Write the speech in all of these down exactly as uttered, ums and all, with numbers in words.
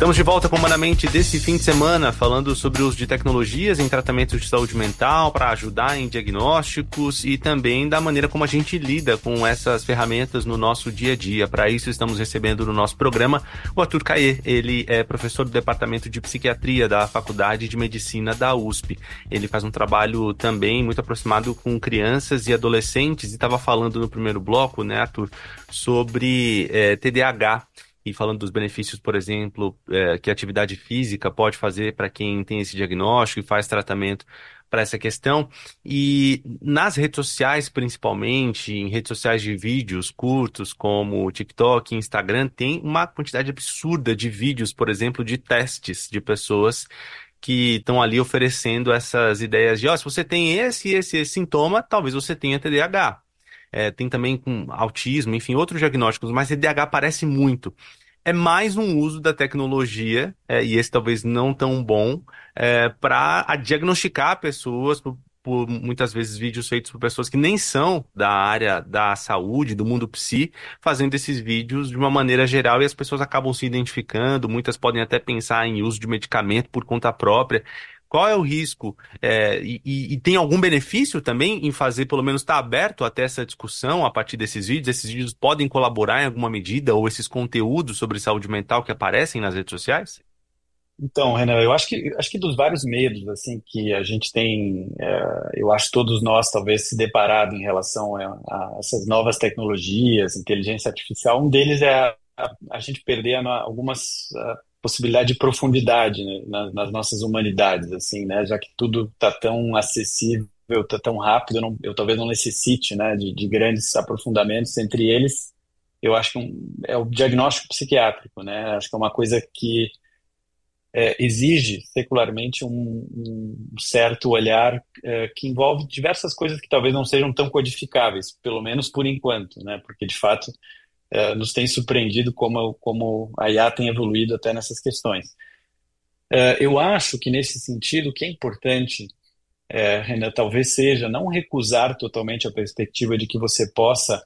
Estamos de volta com o Humanamente desse fim de semana, falando sobre o uso de tecnologias em tratamentos de saúde mental para ajudar em diagnósticos e também da maneira como a gente lida com essas ferramentas no nosso dia a dia. Para isso, estamos recebendo no nosso programa o Arthur Caê. Ele é professor do Departamento de Psiquiatria da Faculdade de Medicina da U S P. Ele faz um trabalho também muito aproximado com crianças e adolescentes e estava falando no primeiro bloco, né, Arthur, sobre é, T D A H. E falando dos benefícios, por exemplo, é, que a atividade física pode fazer para quem tem esse diagnóstico e faz tratamento para essa questão. E nas redes sociais, principalmente, em redes sociais de vídeos curtos, como TikTok e Instagram, tem uma quantidade absurda de vídeos, por exemplo, de testes de pessoas que estão ali oferecendo essas ideias de, ó, se você tem esse e esse, esse sintoma, talvez você tenha T D A H. É, tem também com autismo, enfim, outros diagnósticos, mas T D A H aparece muito. É mais um uso da tecnologia, é, e esse talvez não tão bom, é, para diagnosticar pessoas, por, por muitas vezes vídeos feitos por pessoas que nem são da área da saúde, do mundo psi, fazendo esses vídeos de uma maneira geral e as pessoas acabam se identificando, muitas podem até pensar em uso de medicamento por conta própria. Qual é o risco? É, e, e- e tem algum benefício também em fazer, pelo menos estar aberto até essa discussão a partir desses vídeos? Esses vídeos podem colaborar em alguma medida, ou esses conteúdos sobre saúde mental que aparecem nas redes sociais? Então, Renan, eu acho que acho que dos vários medos assim que a gente tem, é, eu acho que todos nós talvez se deparado em relação a, a essas novas tecnologias, inteligência artificial, um deles é a, a, a gente perder a- algumas a, possibilidade de profundidade, né, nas, nas nossas humanidades, assim, né, já que tudo está tão acessível, está tão rápido, eu, não- eu talvez não necessite, né, de, de grandes aprofundamentos entre eles. Eu acho que um, é o diagnóstico psiquiátrico, né? Acho que é uma coisa que é, exige secularmente um, um certo olhar é, que envolve diversas coisas que talvez não sejam tão codificáveis, pelo menos por enquanto, né? Porque de fato é, nos tem surpreendido como, como a I A tem evoluído até nessas questões. É, eu acho que nesse sentido o que é importante, é, Renan, talvez seja não recusar totalmente a perspectiva de que você possa,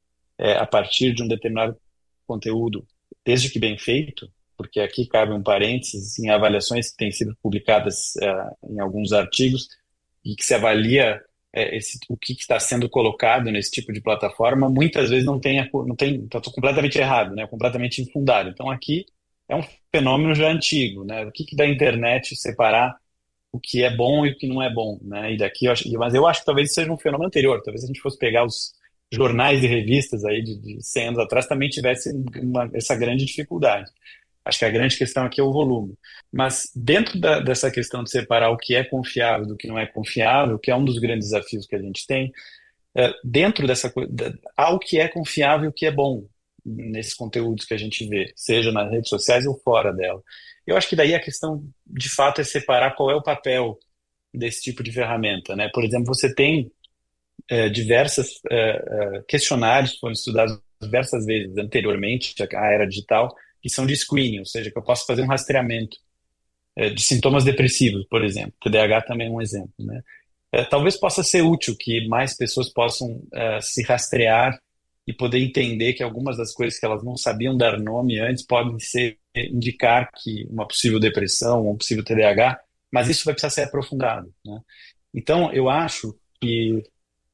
é, a partir de um determinado conteúdo, desde que bem feito, porque aqui cabe um parênteses em avaliações que têm sido publicadas eh, em alguns artigos e que se avalia eh, esse, o que que está sendo colocado nesse tipo de plataforma, muitas vezes não tem, a co- não tem, está completamente errado, né? Completamente infundado. Então aqui é um fenômeno já antigo, né? O que que da internet separar o que é bom e o que não é bom, né? E daqui, eu acho, mas eu acho que talvez seja um fenômeno anterior. Talvez se a gente fosse pegar os jornais e revistas aí de, de cem anos atrás, também tivesse uma, essa grande dificuldade. Acho que a grande questão aqui é o volume. Mas dentro da, dessa questão de separar o que é confiável do que não é confiável, que é um dos grandes desafios que a gente tem, é, dentro dessa coisa, há o que é confiável e o que é bom nesses conteúdos que a gente vê, seja nas redes sociais ou fora dela. Eu acho que daí a questão, de fato, é separar qual é o papel desse tipo de ferramenta, né? Por exemplo, você tem é, diversas é, é, questionários que foram estudados diversas vezes anteriormente à era digital, que são de screening, ou seja, que eu posso fazer um rastreamento é, de sintomas depressivos, por exemplo. T D A H também é um exemplo, né? É, talvez possa ser útil que mais pessoas possam é, se rastrear e poder entender que algumas das coisas que elas não sabiam dar nome antes podem ser indicar que uma possível depressão, um possível T D A H, mas isso vai precisar ser aprofundado, né? Então, eu acho que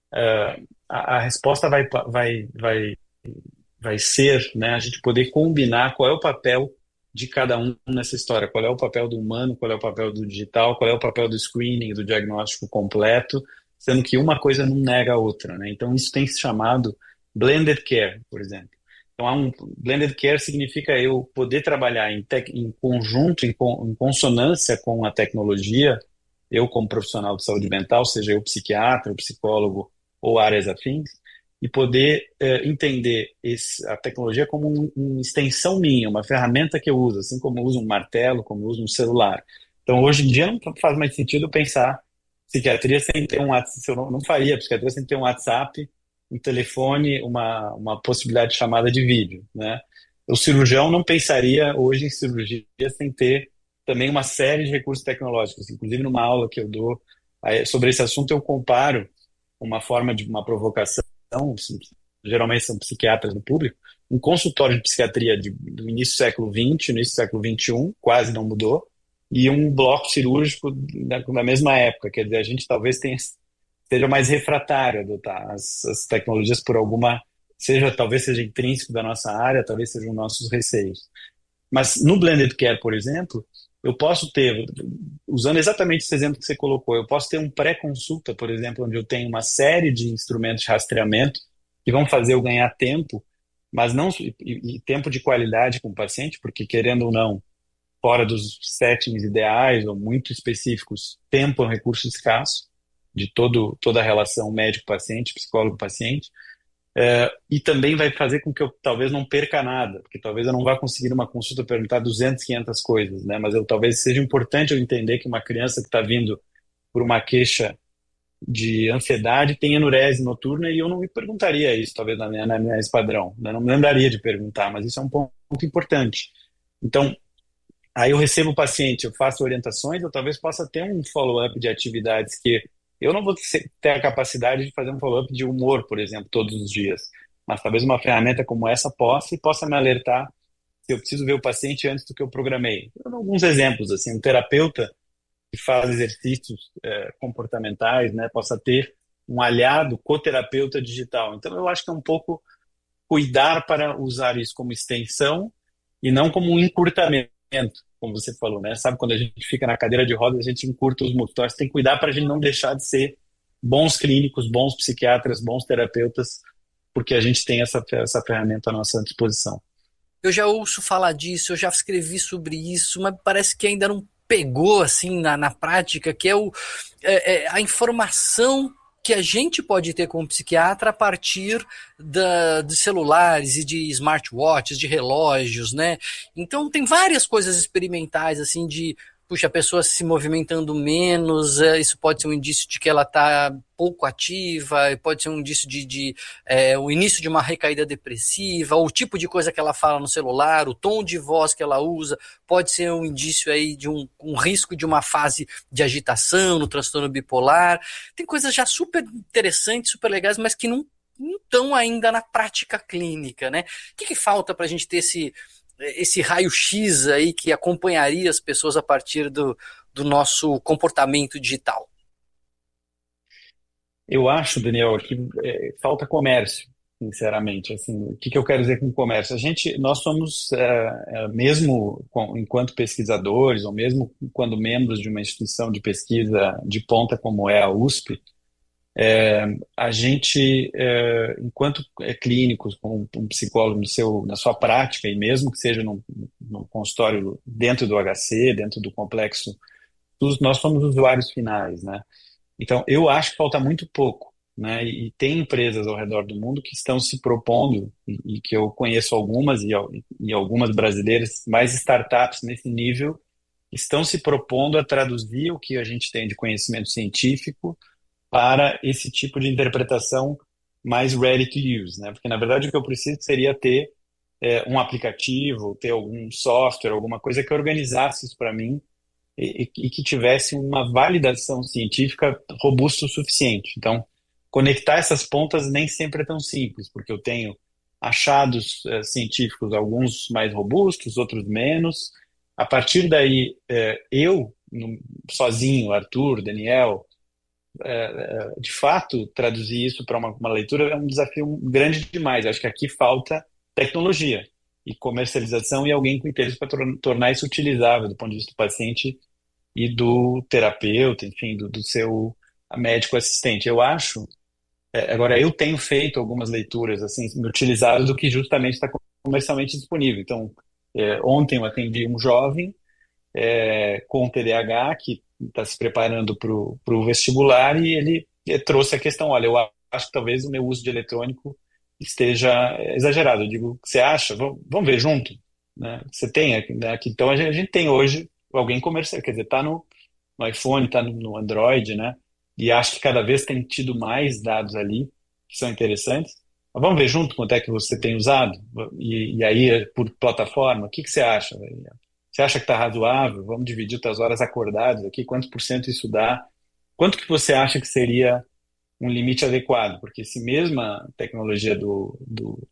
é, a, a resposta vai, vai, vai, vai ser, né, a gente poder combinar qual é o papel de cada um nessa história, qual é o papel do humano, qual é o papel do digital, qual é o papel do screening, do diagnóstico completo, sendo que uma coisa não nega a outra, né? Então isso tem se chamado blended care, por exemplo. Então há um blended care significa eu poder trabalhar em, tec, em conjunto, em, con, em consonância com a tecnologia, eu como profissional de saúde mental, seja eu psiquiatra, psicólogo ou áreas afins, e poder eh, entender esse, a tecnologia como um- uma extensão minha, uma ferramenta que eu uso, assim como eu uso um martelo, como eu uso um celular. Então, hoje em dia, não faz mais sentido pensar psiquiatria sem ter um WhatsApp. Eu não, não faria psiquiatria sem ter um WhatsApp, um telefone, uma, uma possibilidade de chamada de vídeo, né? O cirurgião não pensaria hoje em cirurgia sem ter também uma série de recursos tecnológicos. Inclusive, numa aula que eu dou aí, sobre esse assunto, eu comparo uma forma de uma provocação, geralmente são psiquiatras no público, um consultório de psiquiatria de, do início do século vinte, início do século vinte e um, quase não mudou, e um bloco cirúrgico da, da mesma época. Quer dizer, a gente talvez tenha, seja mais refratário a adotar as, as tecnologias por alguma, seja talvez seja intrínseco da nossa área, talvez sejam nossos receios. Mas no Blended Care, por exemplo, eu posso ter, usando exatamente esse exemplo que você colocou, eu posso ter um pré-consulta, por exemplo, onde eu tenho uma série de instrumentos de rastreamento que vão fazer eu ganhar tempo, mas não e, e tempo de qualidade com o paciente, porque querendo ou não, fora dos settings ideais ou muito específicos, tempo é um recurso escasso de todo, toda a relação médico-paciente, psicólogo-paciente. É, e também vai fazer com que eu talvez não perca nada, porque talvez eu não vá conseguir numa consulta perguntar duzentas, quinhentas coisas, né? Mas eu talvez seja importante eu entender que uma criança que está vindo por uma queixa de ansiedade tem enurese noturna e eu não me perguntaria isso, talvez na minha, na minha padrão, né? Não me lembraria de perguntar, mas isso é um ponto importante. Então, aí eu recebo o paciente, eu faço orientações, eu talvez possa ter um follow-up de atividades que eu não vou ter a capacidade de fazer um follow-up de humor, por exemplo, todos os dias. Mas talvez uma ferramenta como essa possa e possa me alertar se eu preciso ver o paciente antes do que eu programei. Eu dou alguns exemplos, assim, um terapeuta que faz exercícios é, comportamentais, né, possa ter um aliado coterapeuta digital. Então, eu acho que é um pouco cuidar para usar isso como extensão e não como um encurtamento, como você falou, né? Sabe, quando a gente fica na cadeira de rodas, a gente encurta os músculos. Tem que cuidar para a gente não deixar de ser bons clínicos, bons psiquiatras, bons terapeutas, porque a gente tem essa, essa ferramenta à nossa disposição. Eu já ouço falar disso, eu já escrevi sobre isso, mas parece que ainda não pegou assim na, na prática, que é, o, é, é a informação que a gente pode ter como psiquiatra a partir da, de celulares e de smartwatches, de relógios, né? Então tem várias coisas experimentais, assim, de, puxa, a pessoa se movimentando menos, isso pode ser um indício de que ela está pouco ativa, pode ser um indício de, de é, o início de uma recaída depressiva, o tipo de coisa que ela fala no celular, o tom de voz que ela usa, pode ser um indício aí de um, um risco de uma fase de agitação no transtorno bipolar. Tem coisas já super interessantes, super legais, mas que não estão ainda na prática clínica, né? O que, que falta para a gente ter esse esse raio-x aí que acompanharia as pessoas a partir do, do nosso comportamento digital? Eu acho, Daniel, que é, falta comércio, sinceramente. Assim, o que, que eu quero dizer com comércio? A gente, nós somos, é, é, mesmo com, enquanto pesquisadores, ou mesmo quando membros de uma instituição de pesquisa de ponta como é a U S P, É, a gente, é, enquanto é, clínicos, com um psicólogo no seu, na sua prática, e mesmo que seja num, num consultório dentro do H C, dentro do complexo, nós somos usuários finais, né? Então, eu acho que falta muito pouco, né? E, e tem empresas ao redor do mundo que estão se propondo, e, e que eu conheço algumas, e, e algumas brasileiras, mais startups nesse nível, estão se propondo a traduzir o que a gente tem de conhecimento científico para esse tipo de interpretação mais ready to use, né? Porque, na verdade, o que eu preciso seria ter é, um aplicativo, ter algum software, alguma coisa que organizasse isso para mim e, e que tivesse uma validação científica robusta o suficiente. Então, conectar essas pontas nem sempre é tão simples, porque eu tenho achados é, científicos, alguns mais robustos, outros menos. A partir daí, é, eu, no, sozinho, Arthur, Daniel, É, de fato, traduzir isso para uma, uma leitura é um desafio grande demais. Acho que aqui falta tecnologia e comercialização e alguém com interesse para tor tornar isso utilizável do ponto de vista do paciente e do terapeuta, enfim, do, do seu médico assistente. Eu acho, é, agora eu tenho feito algumas leituras assim, utilizadas do que justamente está comercialmente disponível. Então, é, ontem eu atendi um jovem é, com T D A H que está se preparando para o vestibular e ele trouxe a questão, olha, eu acho que talvez o meu uso de eletrônico esteja exagerado. Eu digo, você acha? Vamos, vamos ver junto, né? Você tem aqui, né? Aqui, então a gente, a gente tem hoje alguém comercial, quer dizer, está no, no iPhone, está no, no Android, né? E acho que cada vez tem tido mais dados ali que são interessantes. Mas vamos ver junto quanto é que você tem usado e, e aí por plataforma, o que, que você acha? Você acha que está razoável? Vamos dividir as horas acordadas aqui, quantos por cento isso dá? Quanto que você acha que seria um limite adequado? Porque se mesmo a tecnologia do, do,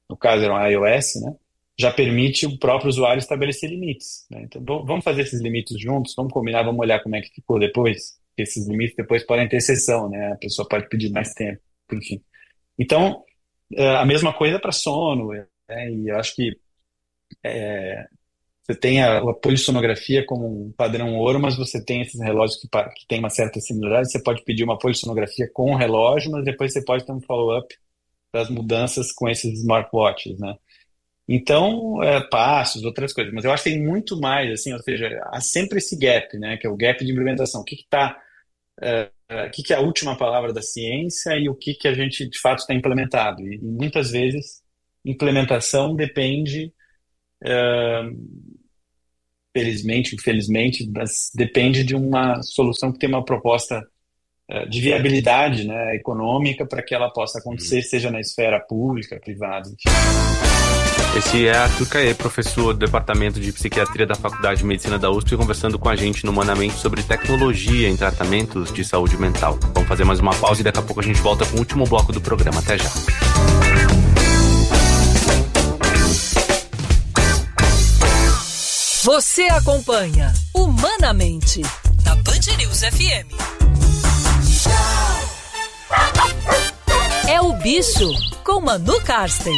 no caso era um iOS, né, já permite o próprio usuário estabelecer limites, né? Então, vamos fazer esses limites juntos, vamos combinar, vamos olhar como é que ficou depois. Esses limites depois podem ter exceção, né? A pessoa pode pedir mais tempo, enfim. Então, a mesma coisa para sono, né? E eu acho que é, você tem a, a polissonografia como um padrão ouro, mas você tem esses relógios que, que tem uma certa similaridade. Você pode pedir uma polissonografia com o relógio, mas depois você pode ter um follow-up das mudanças com esses smartwatches, né? Então, é, passos, outras coisas. Mas eu acho que tem muito mais, assim, ou seja, há sempre esse gap, né? Que é o gap de implementação. O que está É, o que que é a última palavra da ciência e o que que a gente de fato está implementado. E, e muitas vezes implementação depende, é, felizmente, infelizmente, mas depende de uma solução que tem uma proposta é, de viabilidade, né, econômica para que ela possa acontecer, seja na esfera pública, privada, enfim. Esse é Arthur Caê, professor do Departamento de Psiquiatria da Faculdade de Medicina da U S P, conversando com a gente no Humanamente sobre tecnologia em tratamentos de saúde mental. Vamos fazer mais uma pausa e daqui a pouco a gente volta com o último bloco do programa. Até já. Você acompanha Humanamente na Band News F M. É o Bicho com Manu Karsten.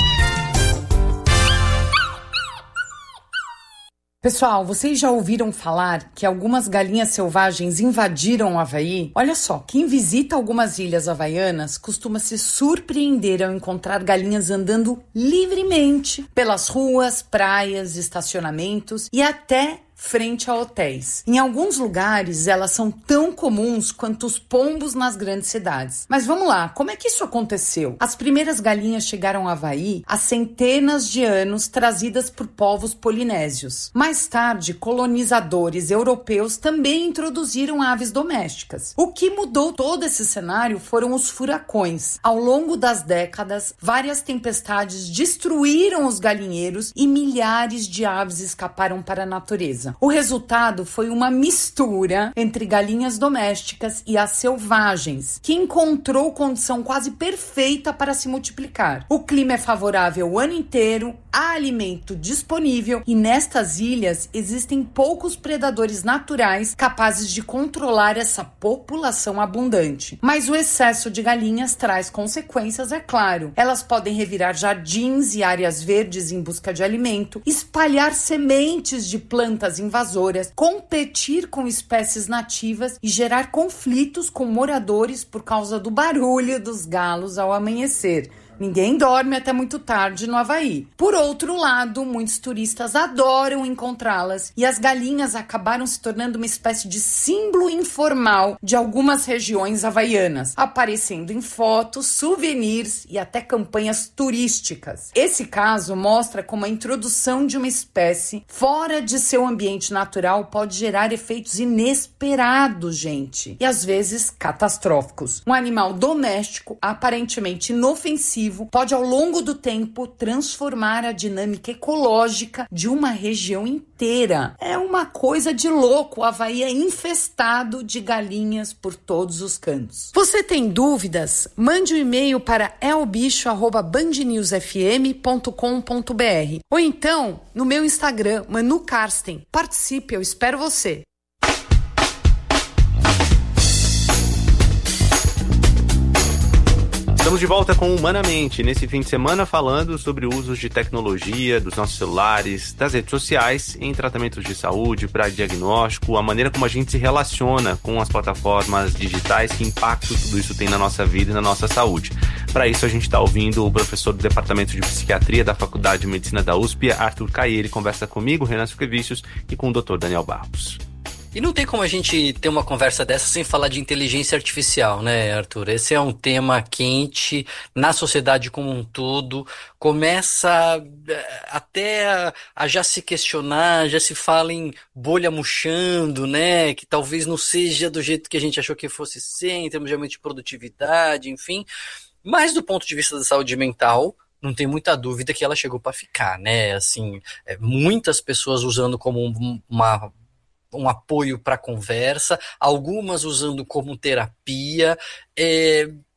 Pessoal, vocês já ouviram falar que algumas galinhas selvagens invadiram o Havaí? Olha só, quem visita algumas ilhas havaianas costuma se surpreender ao encontrar galinhas andando livremente pelas ruas, praias, estacionamentos e até frente a hotéis. Em alguns lugares, elas são tão comuns quanto os pombos nas grandes cidades. Mas vamos lá, como é que isso aconteceu? As primeiras galinhas chegaram ao Havaí há centenas de anos, trazidas por povos polinésios. Mais tarde, colonizadores europeus também introduziram aves domésticas. O que mudou todo esse cenário foram os furacões. Ao longo das décadas, várias tempestades destruíram os galinheiros e milhares de aves escaparam para a natureza. O resultado foi uma mistura entre galinhas domésticas e as selvagens, que encontrou condição quase perfeita para se multiplicar. O clima é favorável o ano inteiro, há alimento disponível e nestas ilhas existem poucos predadores naturais capazes de controlar essa população abundante. Mas o excesso de galinhas traz consequências, é claro. Elas podem revirar jardins e áreas verdes em busca de alimento, espalhar sementes de plantas invasoras, competir com espécies nativas e gerar conflitos com moradores por causa do barulho dos galos ao amanhecer. Ninguém dorme até muito tarde no Havaí. Por outro lado, muitos turistas adoram encontrá-las e as galinhas acabaram se tornando uma espécie de símbolo informal de algumas regiões havaianas, aparecendo em fotos, souvenirs e até campanhas turísticas. Esse caso mostra como a introdução de uma espécie fora de seu ambiente natural pode gerar efeitos inesperados, gente, e às vezes catastróficos. Um animal doméstico, aparentemente inofensivo, pode ao longo do tempo transformar a dinâmica ecológica de uma região inteira. É uma coisa de louco. O Havaí é infestado de galinhas por todos os cantos. Você tem dúvidas? Mande um e-mail para elbicho arroba band news f m ponto com ponto b r ou então no meu Instagram, Manu Karsten. Participe, eu espero você. Estamos de volta com Humanamente, nesse fim de semana falando sobre usos de tecnologia, dos nossos celulares, das redes sociais, em tratamentos de saúde, para diagnóstico, a maneira como a gente se relaciona com as plataformas digitais, que impacto tudo isso tem na nossa vida e na nossa saúde. Para isso a gente está ouvindo o professor do Departamento de Psiquiatria da Faculdade de Medicina da U S P, Arthur Caê. Ele conversa comigo, Renan Suquevicius, e com o doutor Daniel Barros. E não tem como a gente ter uma conversa dessa sem falar de inteligência artificial, né, Arthur? Esse é um tema quente na sociedade como um todo. Começa até a, a já se questionar, já se fala em bolha murchando, né? Que talvez não seja do jeito que a gente achou que fosse ser, em termos de aumento de produtividade, enfim. Mas do ponto de vista da saúde mental, não tem muita dúvida que ela chegou para ficar, né? Assim, é, muitas pessoas usando como uma... um apoio para conversa, algumas usando como terapia. É,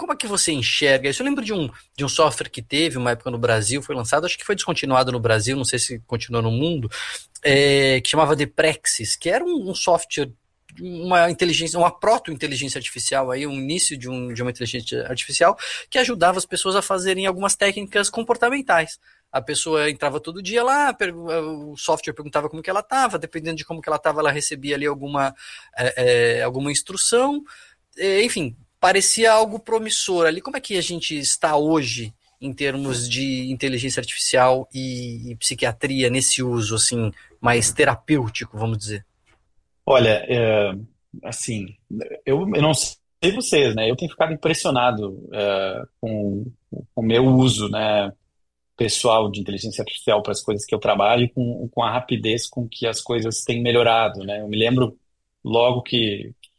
como é que você enxerga isso? Eu lembro de um, de um software que teve uma época no Brasil, foi lançado, acho que foi descontinuado no Brasil, não sei se continua no mundo, é, que chamava Deprexis, que era um, um software, uma inteligência, uma proto-inteligência artificial, aí, um início de, um, de uma inteligência artificial que ajudava as pessoas a fazerem algumas técnicas comportamentais. A pessoa entrava todo dia lá, o software perguntava como que ela estava, dependendo de como que ela estava, ela recebia ali alguma, é, é, alguma instrução, é, enfim, parecia algo promissor ali. Como é que a gente está hoje em termos de inteligência artificial e, e psiquiatria nesse uso assim mais terapêutico, vamos dizer? Olha, é, assim, eu, eu não sei vocês, né? Eu tenho ficado impressionado é, com com o meu uso, né, pessoal de inteligência artificial para as coisas que eu trabalho e com, com a rapidez com que as coisas têm melhorado, né? Eu me lembro logo que,